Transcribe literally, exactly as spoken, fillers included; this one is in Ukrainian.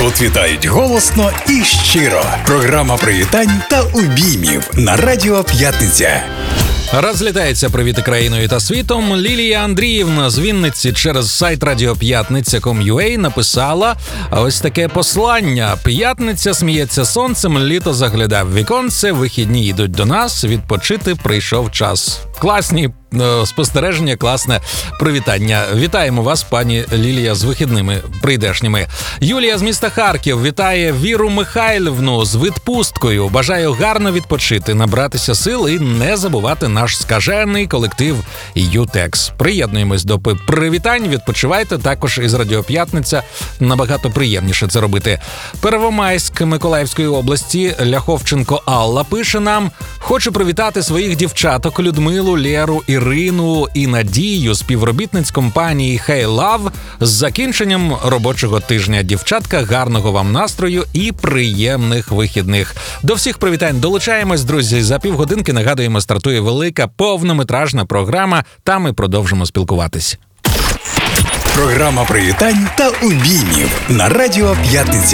Тут вітають голосно і щиро. Програма привітань та обіймів на Радіо П'ятниця. Розлітається привіти країною та світом. Лілія Андріївна з Вінниці через сайт радіоп'ятниця крапка ком крапка ю а написала ось таке послання. П'ятниця сміється сонцем, літо заглядав в віконце, вихідні йдуть до нас, відпочити прийшов час. Класні е, спостереження, класне привітання. Вітаємо вас, пані Лілія, з вихідними прийдешніми. Юлія з міста Харків вітає Віру Михайлівну з відпусткою. Бажаю гарно відпочити, набратися сил і не забувати наш скажений колектив «Ютекс». Приєднуємось до привітань, відпочивайте. Також із Радіоп'ятниця набагато приємніше це робити. Первомайськ Миколаївської області, Ляховченко Алла пише нам: «Хочу привітати своїх дівчаток Людмилу, Лєру, Ірину і Надію, співробітниць компанії Hey Love з закінченням робочого тижня. Дівчатка, гарного вам настрою і приємних вихідних». До всіх привітань долучаємось, друзі. За півгодинки, нагадуємо, стартує велика повнометражна програма, та ми продовжимо спілкуватись. Програма привітань та обіймів на Радіо П'ятниця.